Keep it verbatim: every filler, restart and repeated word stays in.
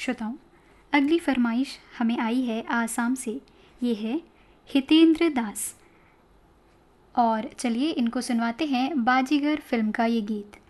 श्रोताओं, अगली फरमाइश हमें आई है आसाम से। ये है हितेंद्र दास, और चलिए इनको सुनवाते हैं बाजीगर फिल्म का ये गीत।